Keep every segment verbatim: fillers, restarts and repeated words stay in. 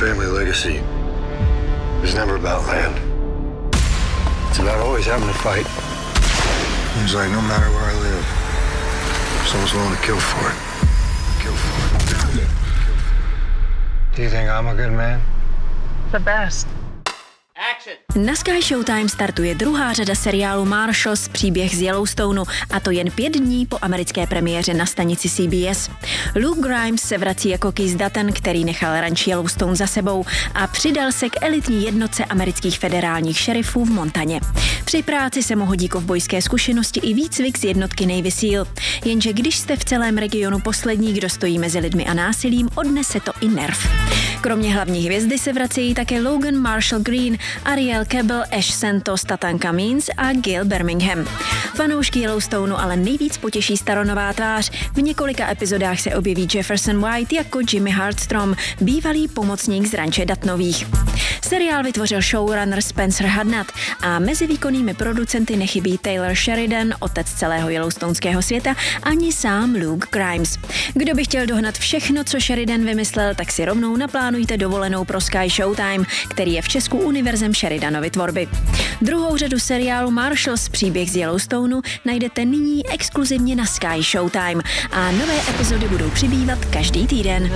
family legacy is never about land. It's about always having to fight. It's like no matter where I live, someone's willing to kill for it. Kill for it. Kill for it. Do you think I'm a good man? The best. Na Sky Showtime startuje druhá řada seriálu Marshals, příběh z Yellowstoneu, a to jen pět dní po americké premiéře na stanici C B S. Luke Grimes se vrací jako Keith Dutton, který nechal ranč Yellowstone za sebou a přidal se k elitní jednotce amerických federálních šerifů v Montaně. Při práci se mu hodí kovbojské zkušenosti i výcvik z jednotky Navy SEAL. Jenže když jste v celém regionu poslední, kdo stojí mezi lidmi a násilím, odnese to i nerv. Kromě hlavní hvězdy se vracejí také Logan Marshall Green, Ariel Cabell, Ash Santos, Tatan Cummins a Gail Birmingham. Fanoušky Yellowstoneu ale nejvíc potěší staronová tvář. V několika epizodách se objeví Jefferson White jako Jimmy Hardstrom, bývalý pomocník z ranče Duttonových. Seriál vytvořil showrunner Spencer Hudnut a mezi výkonnými producenty nechybí Taylor Sheridan, otec celého yellowstoneského světa, ani sám Luke Grimes. Kdo by chtěl dohnat všechno, co Sheridan vymyslel, tak si rovnou naplánujte dovolenou pro Sky Showtime, který je v Česku univerzem Sheridanovy tvorby. Druhou řadu seriálu Marshals, příběh z Yellowstoneu, najdete nyní exkluzivně na Sky Showtime a nové epizody budou přibývat každý týden.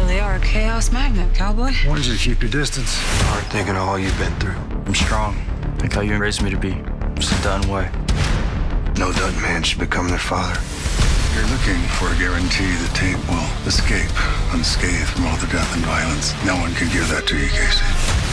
I'm strong, like how you raised me to be. Just a Dutton way. No Dutton man should become their father. You're looking for a guarantee the tape will escape unscathed from all the death and violence. No one can give that to you, Casey.